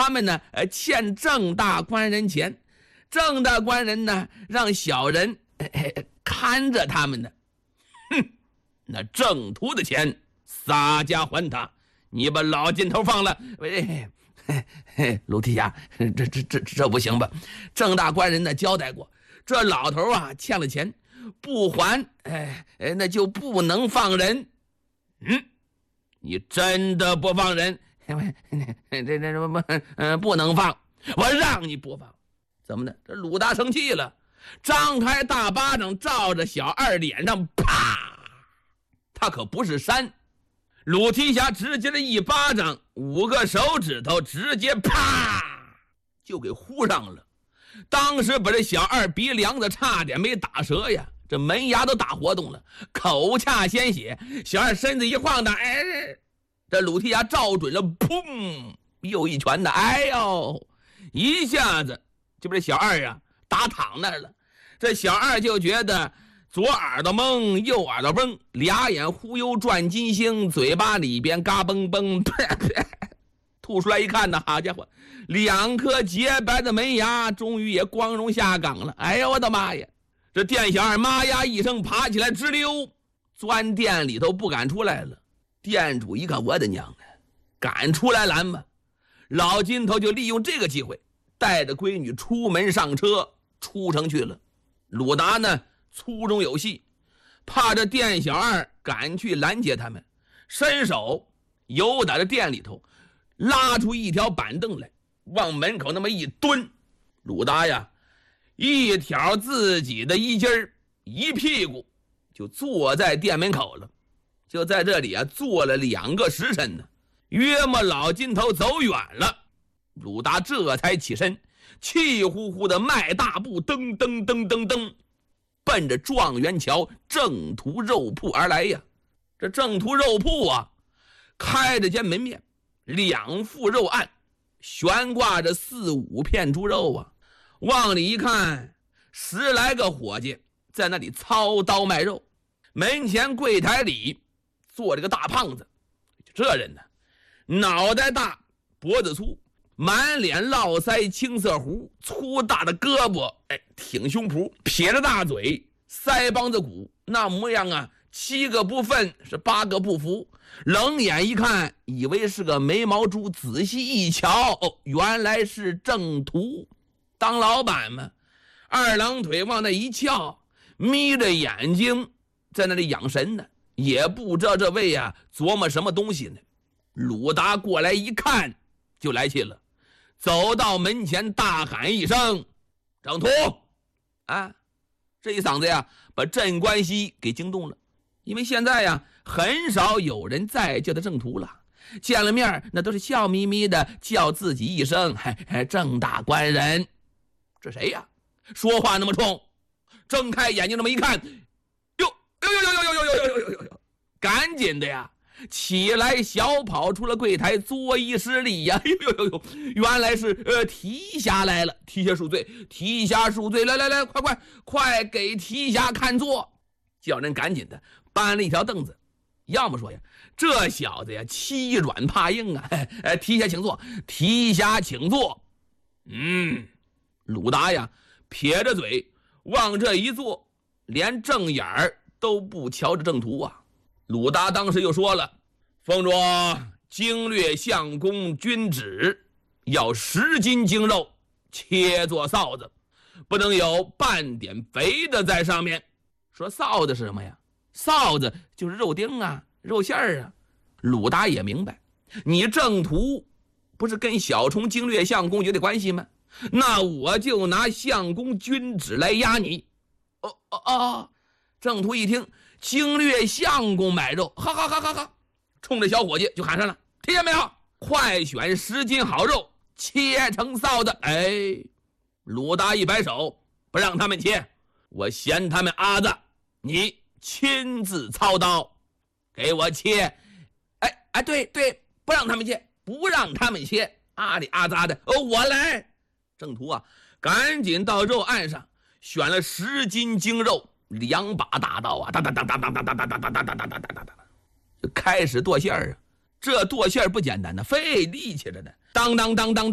他们呢欠郑大官人钱，郑大官人呢让小人看着他们呢。哼，那郑屠的钱洒家还他，你把老金头放了。鲁提辖，这不行吧？郑大官人呢交代过，这老头啊欠了钱不还，那就不能放人。你真的不放人？不能放，我让你不放。怎么的？这鲁达生气了，张开大巴掌照着小二脸上啪，他可不是扇。鲁提辖直接的一巴掌，5个手指头直接啪就给呼上了，当时把这小二鼻梁子差点没打折呀，这门牙都打活动了，口恰鲜血。小二身子一晃荡，这鲁提辖照准了，砰，又一拳的，哎呦，一下子就把这小二啊打躺那儿了。这小二就觉得左耳朵懵，右耳朵崩，俩眼忽悠转金星，嘴巴里边嘎嘣嘣，吐出来一看呢，好家伙，2颗洁白的门牙终于也光荣下岗了。哎呦我的妈呀！这店小二妈呀一声爬起来直溜，钻店里头不敢出来了。店主一看，我的娘啊，敢出来拦吗？老金头就利用这个机会带着闺女出门上车出城去了。鲁达呢粗中有细，怕这店小二赶去拦截他们，伸手由打着店里头拉出一条板凳来，往门口那么一蹲。鲁达呀一挑自己的衣襟一屁股就坐在店门口了。就在这里啊坐了2个时辰呢，约莫老金头走远了，鲁达这才起身，气呼呼的迈大步，噔噔噔噔噔，奔着状元桥郑屠肉铺而来呀。这郑屠肉铺啊开着间门面，2副肉案，悬挂着4、5片猪肉啊。往里一看，10来个伙计在那里操刀卖肉。门前柜台里坐着个大胖子，这人呢脑袋大脖子粗，满脸络腮青色胡，粗大的胳膊挺胸脯，撇着大嘴，腮帮子骨，那模样啊7个不忿是8个不服。冷眼一看以为是个眉毛猪，仔细一瞧，原来是郑屠。当老板嘛，2郎腿往那一翘，眯着眼睛在那里养神呢，也不知道这位啊琢磨什么东西呢。鲁达过来一看就来气了，走到门前大喊一声：郑屠！啊，这一嗓子呀把镇关西给惊动了，因为现在呀很少有人再叫他郑屠了，见了面那都是笑眯眯的叫自己一声郑大官人。这谁呀说话那么冲？睁开眼睛那么一看，哟，赶紧的呀起来小跑出了柜台，作揖施礼呀。原来是提辖来了，提辖恕罪，提辖恕罪，来，快给提辖看座。叫人赶紧的搬了一条凳子。要么说呀，这小子呀欺软怕硬啊！提辖请坐，提辖请坐。鲁达呀撇着嘴往这一坐，连正眼儿都不瞧着郑屠啊。鲁达当时又说了：奉着经略相公君旨，要10斤精肉切做臊子，不能有半点肥的在上面。说臊子是什么呀？臊子就是肉丁啊，肉馅儿啊。鲁达也明白，你郑屠不是跟小虫经略相公有点关系吗？那我就拿相公君旨来压你。郑屠一听经略相公买肉，哈，冲着小伙计就喊上了：听见没有？快选10斤好肉切成臊子。鲁达一摆手，不让他们切，我嫌他们阿子，你亲自操刀给我切。对，不让他们切，阿里阿杂的，我来。郑屠啊赶紧到肉案上选了10斤精肉，2把大刀啊，就开始剁馅儿啊。这剁馅儿不简单呢，费力气着呢，当